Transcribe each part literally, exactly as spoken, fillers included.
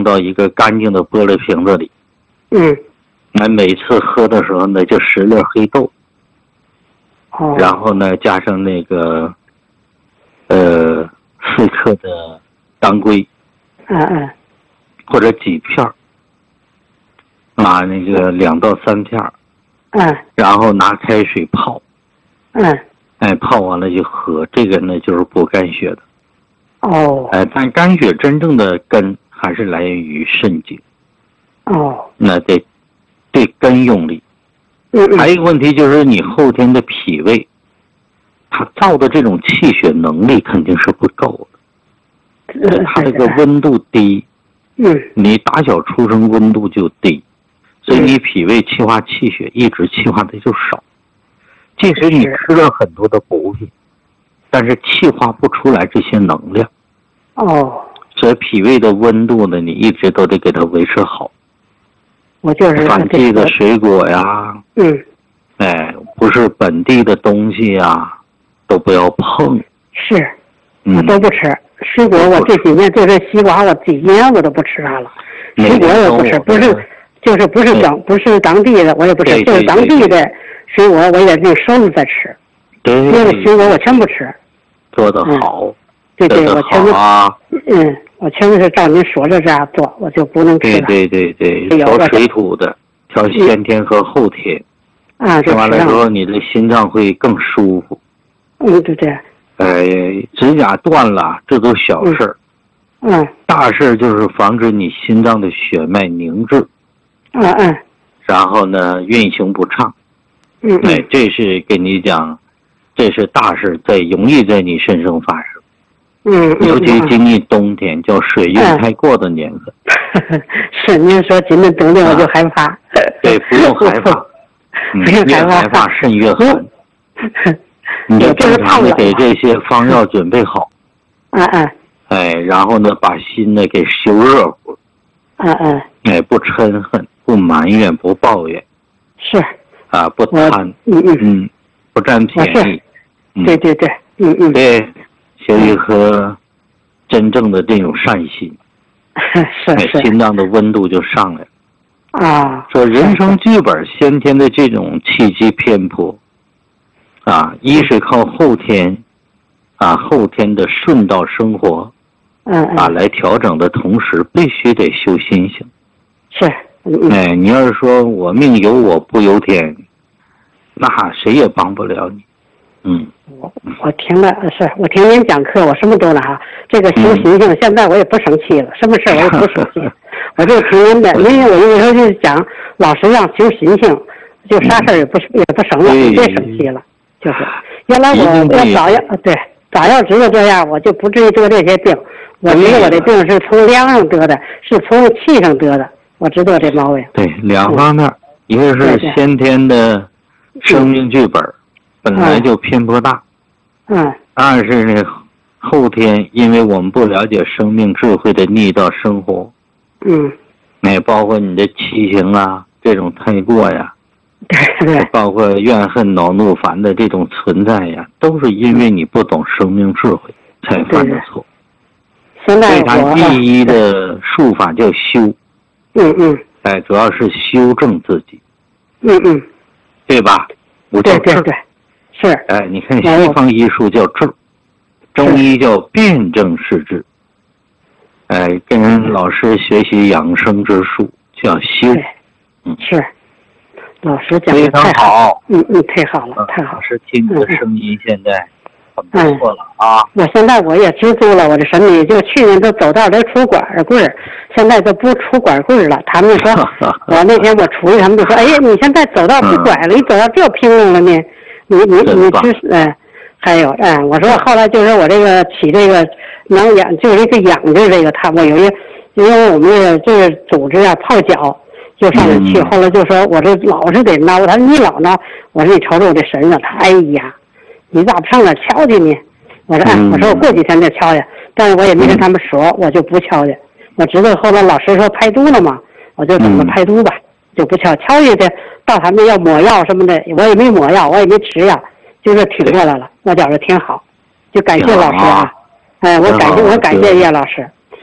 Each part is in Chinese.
到一个干净的玻璃瓶子里。 嗯。 那每次喝的时候呢，就十粒黑豆。 哦。 然后呢，加上那个，呃，四克的当归。 嗯嗯。 或者几片拿那个两到三片嗯。 然后拿开水泡。 嗯。 哎，泡完了就喝，这个呢就是补肝血的。 哦。 哎，但肝血真正的根还是来源于肾经。 哦。 那得对根用力。 嗯。 还有一个问题就是你后天的脾胃，它造的这种气血能力肯定是不够的。它这个温度低。 嗯。 你打小出生温度就低，所以你脾胃气化气血一直气化的就少。即使你吃了很多的补品，但是气化不出来这些能量。 哦。 所以脾胃的温度呢，你一直都得给它维持好。 我就是反季的水果呀， 嗯， 哎，不是本地的东西呀，都不要碰。 是， 嗯、 我都不吃。水果我这几年就是西瓜，我几年我都不吃它了。水果我不吃，不是，就是不是当不是当地的，我也不吃，就是当地的水果我也用手里在吃。 对。 别的水果我全不吃。 做得好。嗯、 对对，我全部啊。 嗯，我全部是照您说的这样做，我就不能吃了。 对对对对，调水土的，调先天和后天。 嗯、啊， 吃完了之后，你的心脏会更舒服。 嗯，对对。 哎，指甲断了，这都小事儿。 嗯。嗯大事就是防止你心脏的血脉凝滞。 嗯嗯。 然后呢，运行不畅。 嗯嗯。 哎，这是跟你讲，这是大事，在容易在你身上发生。 嗯嗯。 尤其今年冬天，叫水运太过的年份。 是，您说今年冬天我就害怕。啊、 对，不用害怕。 不用害怕。 越害怕肾越寒。你就正常的给这些方药准备好。 嗯嗯。 哎，然后呢，把心呢给修热乎。 嗯嗯。 哎，不嗔恨，不埋怨，不抱怨。 是。 啊，不贪。 嗯嗯嗯。不占便宜。 嗯、对对对。嗯嗯。 对，修一颗真正的这种善心。 是是。 哎，心脏的温度就上来了。 啊。 说人生剧本先天的这种气机偏颇。啊，一是靠后天，啊后天的顺道生活， 嗯啊来调整的同时，必须得修心性。 是，嗯、 哎，你要是说我命由我不由天，那谁也帮不了你。嗯， 我我听了，是我听您讲课，我什么都了哈。这个修心性，嗯、现在我也不生气了，什么事我也不生气，我就听您的。因为我有时候就讲，老实让修心性，就啥事也不、嗯、也不生了，别生气了。就是原来我我早要对早要知道这样，我就不至于得这些病。我觉得我的病是从粮上得的，是从气上得的。我知道这毛病。 对，两方面，嗯、一个是先天的生命剧本，嗯、本来就偏颇大。 嗯。 二是呢，后天因为我们不了解生命智慧的逆道生活。 嗯。 哎，包括你的七情啊，这种太过呀。 对对， 包括怨恨恼怒烦的这种存在呀，都是因为你不懂生命智慧才犯的错。 现在所以它第一的术法叫修。 嗯嗯。 哎，主要是修正自己。 嗯嗯。 对吧？我对对对，是。 哎，你看西方医术叫治，中医叫辨证施治。哎，跟老师学习养生之术叫修。 嗯，是。老师讲的太好， 嗯嗯，太好了，太好了。 老师听你的声音现在很不错了啊！ 我现在我也知足了，我的身体就去年都走道都出管棍儿，现在都不出管棍儿了。他们说，我那天我出去，他们就说：“哎呀，你现在走道不拐了，你走道这平稳了呢。你你你吃嗯，还有嗯，我说后来就是我这个起这个能养，就是一个养着这个他，我有一因为我们这个这个组织啊泡脚。”就上面去，后来就说我这老是得挠，他说你老挠，我说你瞅瞅我这身上，他哎呀，你咋不上哪瞧去呢？我说哎，我说我过几天再瞧去，但是我也没跟他们说，我就不瞧去。我知道后来老师说排毒了嘛，我就等着排毒吧，就不瞧。瞧去的，到他们要抹药什么的，我也没抹药，我也没吃药，就是挺过来了，我觉着挺好，就感谢老师啊，哎，我感谢我感谢叶老师。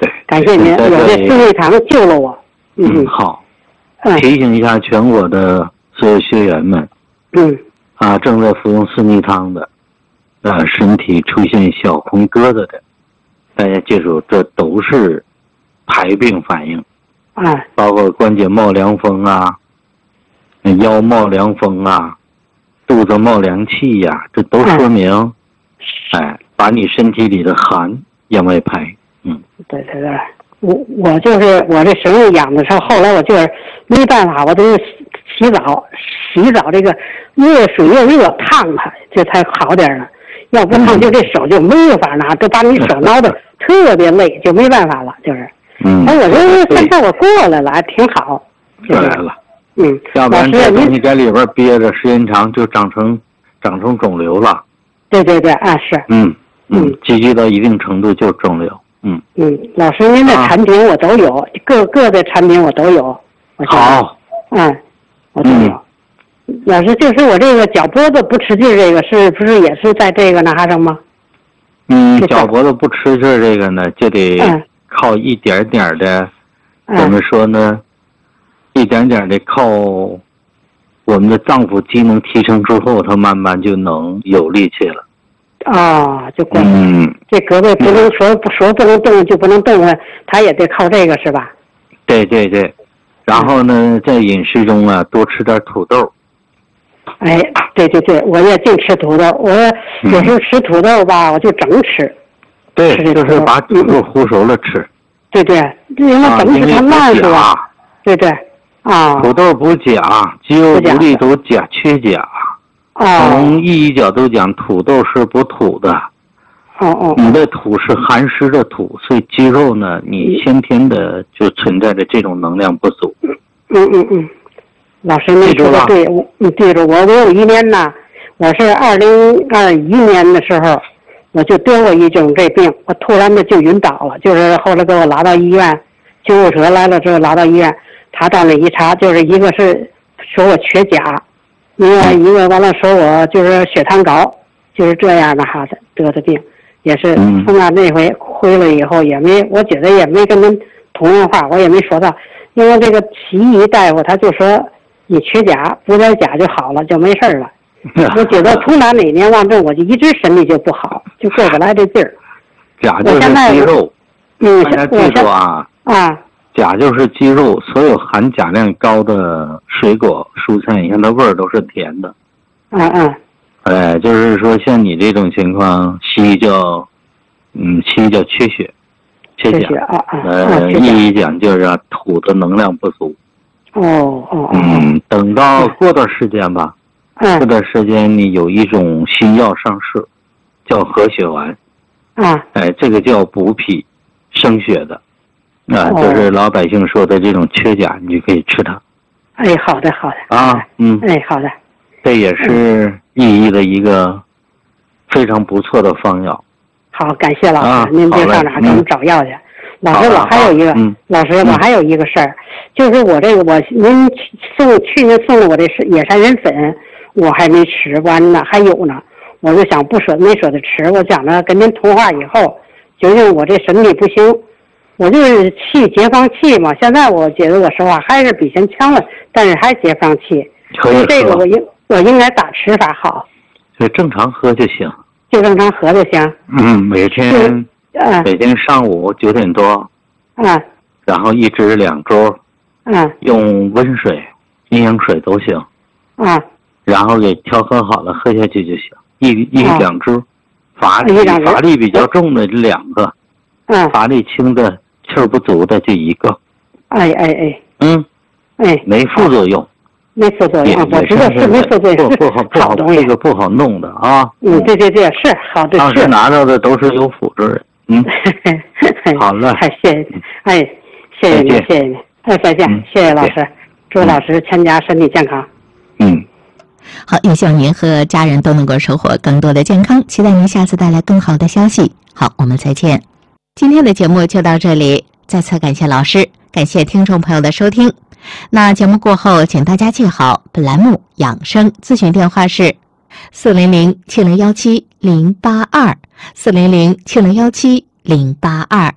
对， 感谢您，有这四味堂救了我。 嗯，好。嗯，提醒一下全国的所有学员们。 嗯。 啊，正在服用四逆汤的，呃，身体出现小红疙瘩的，大家记住，这都是排病反应。 啊。 包括关节冒凉风啊，腰冒凉风啊，肚子冒凉气呀、啊，这都说明，嗯、哎，把你身体里的寒往外排。嗯， 对对对，我我就是我这绳子痒的时候，后来我就是没办法，我都是洗澡，洗澡这个热水越热烫它，这才好点了。要不烫就这手就没有法拿，都把你手挠得特别累，就没办法了，就是。 嗯。 哎，我说现在我过来了，还挺好。 过来了。 嗯。 要不然这东西在里边憋着，时间长就长成长成肿瘤了。 对对对，啊是。 嗯嗯，积聚到一定程度就是肿瘤。嗯嗯，老师，您的产品我都有，啊、各各的产品我都有。我好。 嗯，我都有。嗯、老师，就是我这个脚脖子不吃劲，这个是不是也是在这个那哈上吗？ 嗯，脚脖子不吃劲这个呢，就得靠一点点的， 嗯、 怎么说呢？一点点的靠我们的脏腑机能提升之后，它慢慢就能有力气了。 啊、哦，就关嗯， 这胳膊不能说不说不能动就不能动了，他也得靠这个是吧？ 对对对，然后呢，在饮食中啊，多吃点土豆。 哎，对对对，我也净吃土豆，我有时候吃土豆吧，我就整吃。 对，就是把土豆烀熟了吃。 对对，因为整吃它慢是吧？对对，啊。 土豆补钾，肌肉不利都钾缺钾。从意义角度讲，土豆是补土的。 哦哦。 你的土是寒湿的土，所以肌肉呢，你先天的就存在着这种能量不足。 嗯嗯嗯，老师您说的对，我你记住我，我有一年呢，我是二零二一年的时候，我就得过一种这病，我突然的就晕倒了，就是后来给我拉到医院，救护车来了之后拉到医院，他到那一查，就是一个是说我缺钾。另外一个完了说我就是血糖高，就是这样的哈得的病，也是从那那回回来以后也没，我觉得也没跟人同样话，我也没说到，因为这个西医大夫他就说你缺钾，补点钾就好了，就没事了。我觉得从那哪年往这我就一直身体就不好，就过不来这劲儿。 钾就是肌肉， 嗯， 大家记住啊啊。 钾就是肌肉，所有含钾量高的水果、蔬菜，你看它味儿都是甜的。 嗯嗯。 哎，就是说像你这种情况，西医叫，嗯，西医叫缺血，缺钾。 啊啊。 呃，意义讲就是啊，土的能量不足。 哦哦。 嗯，等到过段时间吧， 嗯。 过段时间你有一种新药上市，叫活血丸。 啊。 哎，这个叫补脾、生血的。啊，就是老百姓说的这种缺钾，你就可以吃它。 哎，好的，好的。 啊，嗯。 哎，好的。 这也是意义的一个非常不错的方药。 好，感谢老师， 啊、 您别上哪给我们找药去。嗯、老师，我还有一个， 嗯、 老师，我还有一个事儿，嗯、就是我这个我您送去年送了我这野山人粉，我还没吃完呢，还有呢，我就想不舍没舍得吃，我想着跟您通话以后，就因为我这身体不行。我就是气解放气嘛，现在我觉得我说话还是比以前强了，但是还解放气。 可以这个我应我应该咋吃法好？ 就正常喝就行。 就正常喝就行。 嗯，每天， 嗯， 每天上午九点多， 嗯， 然后一支两周， 嗯， 用温水、阴阳水都行， 嗯， 然后给调和好了喝下去就行，一一两支，乏力乏力比较重的两个， 嗯， 乏力轻的。气儿不足的就一个， 哎哎哎， 嗯， 哎， 没副作用， 没副作用，我知道是没副作用， 不不好不好，这个不好弄的啊。 嗯，对对对，是好的， 当时拿到的都是有辅助人，嗯，好了， 太谢谢你，哎，谢谢你，谢谢你，哎，再见，谢谢老师，祝老师全家身体健康。 嗯， 好，也希望您和家人都能够收获更多的健康，期待您下次带来更好的消息。好，我们再见。今天的节目就到这里，再次感谢老师，感谢听众朋友的收听。那节目过后，请大家记好本栏目养生咨询电话是四零零七零幺七零八二四零零七零幺七零八二。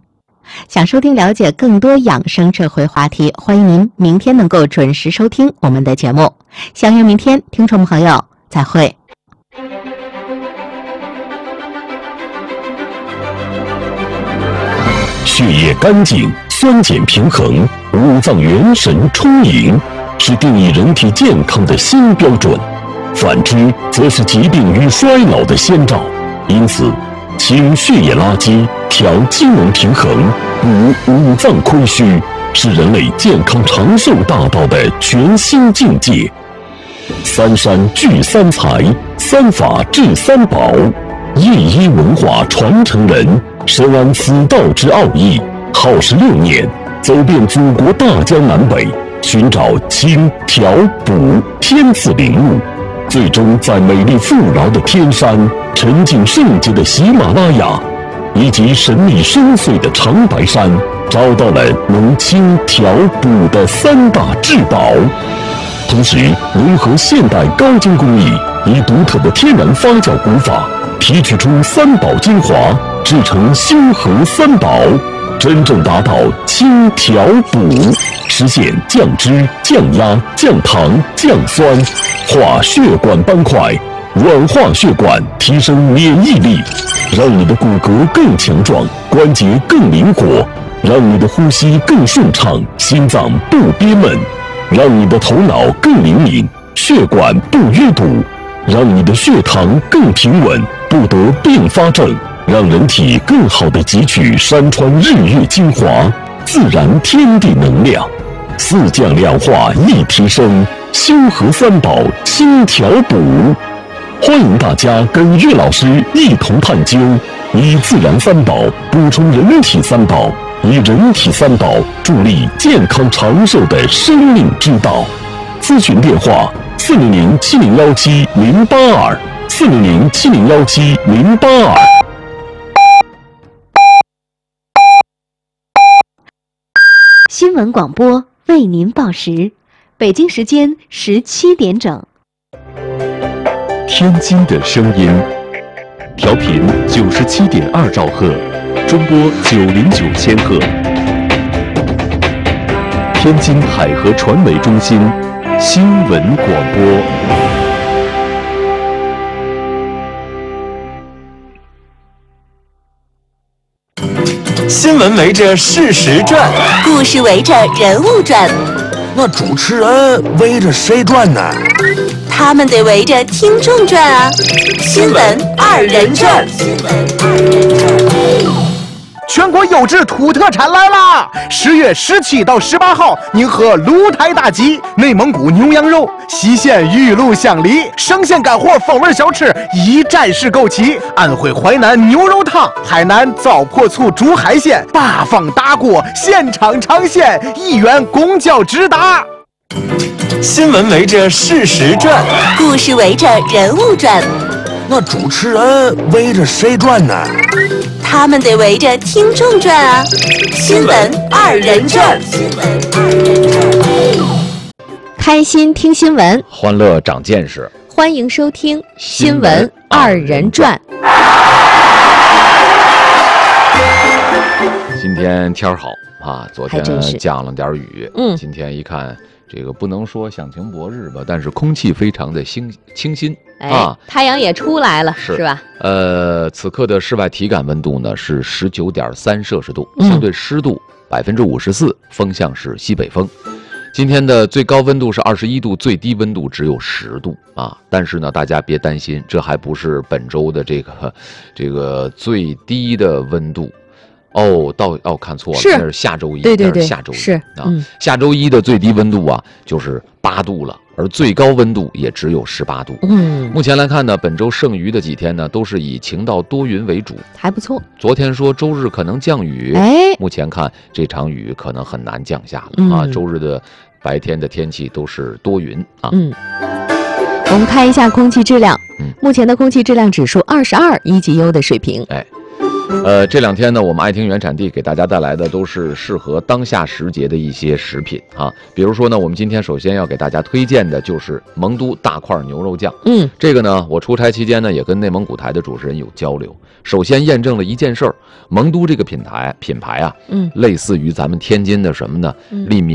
想收听了解更多养生智慧话题，欢迎您明天能够准时收听我们的节目。相约明天，听众朋友再会。 血液干净，酸碱平衡，五脏元神充盈，是定义人体健康的新标准。反之，则是疾病与衰老的先兆。因此，清血液垃圾，调机能平衡，补五脏亏虚，是人类健康长寿大道的全新境界。三山聚三才，三法治三宝，夜医文化传承人深谙此道之奥义，耗时六年，走遍祖国大江南北，寻找清调补天赐灵物，最终在美丽富饶的天山、沉静圣洁的喜马拉雅以及神秘深邃的长白山，找到了能清调补的三大至宝。同时融合现代高精工艺，以独特的天然发酵古法提取出三宝精华，制成星河三宝，真正达到清调补，实现降脂、降压、降糖、降酸，化血管斑块，软化血管，提升免疫力，让你的骨骼更强壮，关节更灵活，让你的呼吸更顺畅，心脏不憋闷，让你的头脑更灵敏，血管不淤堵，让你的血糖更平稳，不得并发症，让人体更好地汲取山川日月精华，自然天地能量，四降两化一提升，星河三宝清调补。欢迎大家跟岳老师一同探究，以自然三宝补充人体三宝，以人体三宝助力健康长寿的生命之道。咨询电话：四零零七零幺七零八二，四零零七零幺七零八二。 新闻广播为您报时，北京时间十七点整。 天津的声音，调频九十七点二兆赫，中波九零九千赫。天津海河传媒中心新闻广播。 新闻围着事实转， 故事围着人物转， 那主持人围着谁转呢？ 他们得围着听众转啊！新闻二人转。 全国优质土特产来啦！十月十七到十八号，宁河鹿台大集、内蒙古牛羊肉、西县玉露香梨、生鲜干货风味小吃一站式购齐，安徽淮南牛肉汤、海南糟粕醋煮海鲜，八方大锅现场尝鲜，一元公交直达。新闻围着事实转， 故事围着人物转， 那主持人围着谁转呢？ 他们得围着听众转啊！新闻二人转。开心听新闻， 欢乐长见识， 欢迎收听新闻二人转。 今天天儿好啊，昨天降了点雨，嗯，今天一看这个不能说响晴博日吧，但是空气非常的清清新。 哎、啊，太阳也出来了，是, 是吧？ 呃，此刻的室外体感温度呢是十九点三摄氏度，相对湿度百分之五十四，风向是西北风。今天的最高温度是二十一度，最低温度只有十度啊。但是呢，大家别担心，这还不是本周的这个这个最低的温度。哦，到哦看错了，那是下周一， 对对对， 是下周一是啊、嗯，下周一的最低温度啊就是八度了，而最高温度也只有十八度。 嗯， 目前来看呢，本周剩余的几天呢都是以晴到多云为主， 还不错。 昨天说周日可能降雨， 哎， 目前看这场雨可能很难降下了、 嗯、 啊。周日的白天的天气都是多云啊。 嗯，我们看一下空气质量，嗯，目前的空气质量指数二十二，一级优的水平。 哎。 呃，这两天呢，我们爱听原产地给大家带来的都是适合当下时节的一些食品啊。比如说呢，我们今天首先要给大家推荐的就是蒙都大块牛肉酱。 嗯， 这个呢，我出差期间呢，也跟内蒙古台的主持人有交流。首先验证了一件事儿，蒙都这个品牌品牌啊， 嗯， 类似于咱们天津的什么呢？ 嗯利民